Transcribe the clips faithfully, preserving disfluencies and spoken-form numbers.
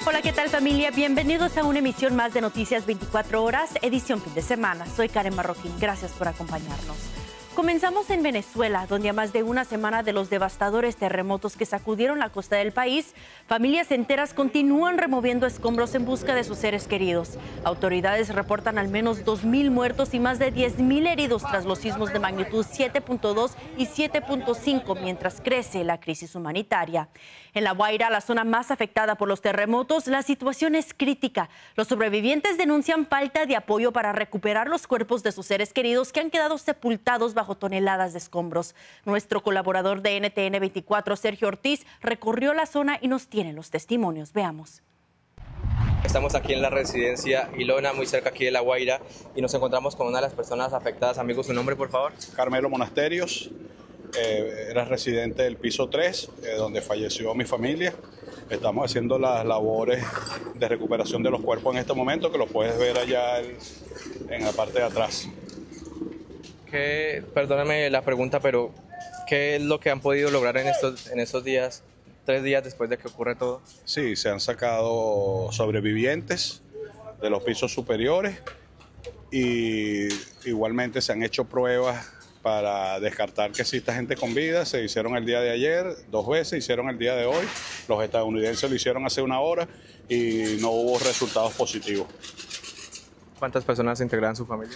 Hola, ¿qué tal, familia? Bienvenidos a una emisión más de Noticias veinticuatro horas, edición fin de semana. Soy Karen Marroquín. Gracias por acompañarnos. Comenzamos en Venezuela, donde a más de una semana de los devastadores terremotos que sacudieron la costa del país, familias enteras continúan removiendo escombros en busca de sus seres queridos. Autoridades reportan al menos dos mil muertos y más de diez mil heridos tras los sismos de magnitud siete punto dos y siete punto cinco, mientras crece la crisis humanitaria. En La Guaira, la zona más afectada por los terremotos, la situación es crítica. Los sobrevivientes denuncian falta de apoyo para recuperar los cuerpos de sus seres queridos que han quedado sepultados bajo toneladas de escombros. Nuestro colaborador de N T N veinticuatro, Sergio Ortiz, recorrió la zona y nos tiene los testimonios. Veamos. Estamos aquí en la residencia Ilona, muy cerca aquí de La Guaira, y nos encontramos con una de las personas afectadas. Amigo, ¿su nombre, por favor? Carmelo Monasterios, eh, era residente del piso tres, eh, donde falleció mi familia. Estamos haciendo las labores de recuperación de los cuerpos en este momento, que lo puedes ver allá en, en la parte de atrás. ¿Qué, perdóname la pregunta, pero qué es lo que han podido lograr en estos, en estos días, tres días después de que ocurre todo? Sí, se han sacado sobrevivientes de los pisos superiores y igualmente se han hecho pruebas para descartar que exista gente con vida. Se hicieron el día de ayer, dos veces, hicieron el día de hoy. Los estadounidenses lo hicieron hace una hora y no hubo resultados positivos. ¿Cuántas personas integran su familia?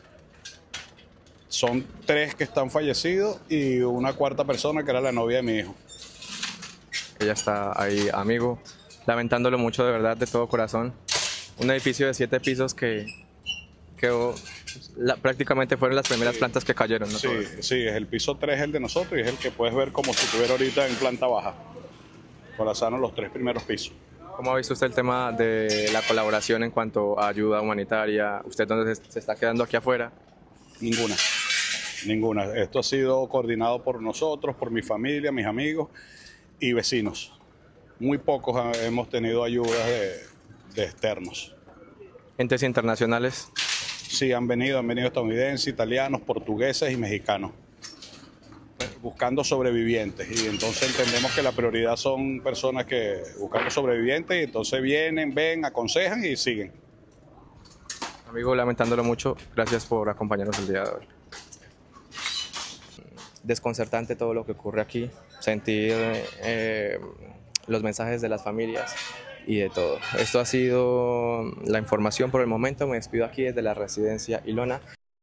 Son tres que están fallecidos y una cuarta persona que era la novia de mi hijo. Ella está ahí, amigo, lamentándolo mucho, de verdad, de todo corazón. Un edificio de siete pisos que, que la, prácticamente fueron las primeras sí. plantas que cayeron, ¿no? Sí, sí, es el piso tres, el de nosotros, y es el que puedes ver como si estuviera ahorita en planta baja. Colasaron los tres primeros pisos. ¿Cómo ha visto usted el tema de la colaboración en cuanto a ayuda humanitaria? ¿Usted dónde se está quedando aquí afuera? Ninguna. Ninguna. Esto ha sido coordinado por nosotros, por mi familia, mis amigos y vecinos. Muy pocos hemos tenido ayudas de, de externos. ¿Entes internacionales? Sí, han venido, han venido estadounidenses, italianos, portugueses y mexicanos, buscando sobrevivientes. Y entonces entendemos que la prioridad son personas que buscan sobrevivientes y entonces vienen, ven, aconsejan y siguen. Amigo, lamentándolo mucho, gracias por acompañarnos el día de hoy. Desconcertante todo lo que ocurre aquí, sentir eh, los mensajes de las familias y de todo. Esto ha sido la información por el momento. Me despido aquí desde la residencia Ilona.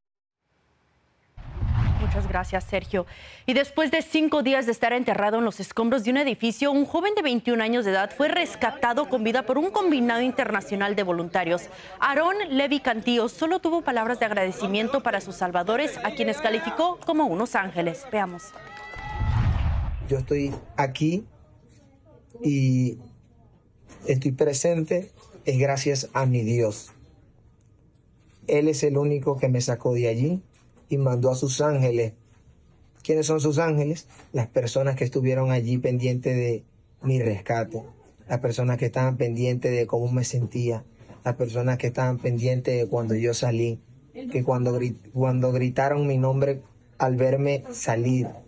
Muchas gracias, Sergio. Y después de cinco días de estar enterrado en los escombros de un edificio, un joven de veintiún años de edad fue rescatado con vida por un combinado internacional de voluntarios. Aarón Levi Cantillo solo tuvo palabras de agradecimiento para sus salvadores, a quienes calificó como unos ángeles. Veamos. Yo estoy aquí y estoy presente es gracias a mi Dios. Él es el único que me sacó de allí y mandó a sus ángeles. ¿Quiénes son sus ángeles? Las personas que estuvieron allí pendientes de mi rescate, las personas que estaban pendientes de cómo me sentía, las personas que estaban pendientes de cuando yo salí, que cuando, grit cuando gritaron mi nombre al verme salir,